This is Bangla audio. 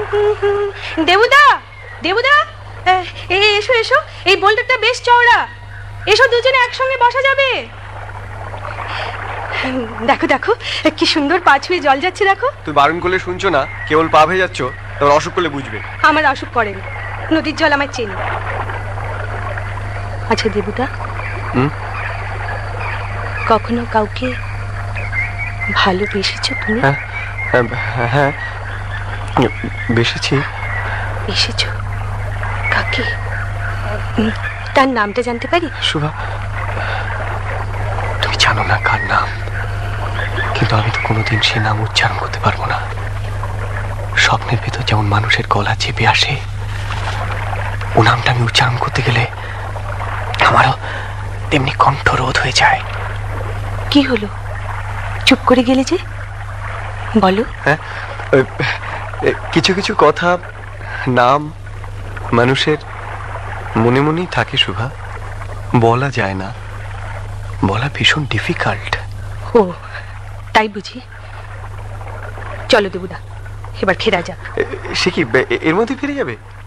দেবুদা, দেবুদা, এসো এসো, এই বোল্ডারটা বেশ চওড়া, এসো দুজনে একসঙ্গে বসা যাবে। দেখো দেখো কি সুন্দর পা ছুঁয়ে জল যাচ্ছে, দেখো। তুই বারণ করলে শুনছো না, কেবল পা ভেজে যাচ্ছ, তোর অসুখ করলে বুঝবে। আমার অসুখ করেন, নদীর জল আমার চেনি। আচ্ছা দেবুদা, কখনো কাউকে ভালোবেসেছো তুমি? হ্যাঁ বেসেছি। এসেছো? কাকে? তার নামটা জানতে পারি? শুভা, তুমি জানো না কার নাম, কিন্তু আমি তো কোনোদিন সে নাম উচ্চারণ করতে পারবো না। স্বপ্নের ভেতর যেমন মানুষের গলা চেপে আসে, ও নামটা আমি উচ্চারণ করতে গেলে আমারও তেমনি কণ্ঠরোধ হয়ে যায়। কি হলো, চুপ করে গেলে যে? বলো। হ্যাঁ, কিছু কিছু কথা, নাম মানুষের মনে মনেই থাকে শুভা, বলা যায় না, বলা ভীষণ ডিফিকাল্ট। ও তাই বুঝি। চলো দেবুদা, এবার খেরা যাক। সে কি এর মধ্যে ফিরে যাবে?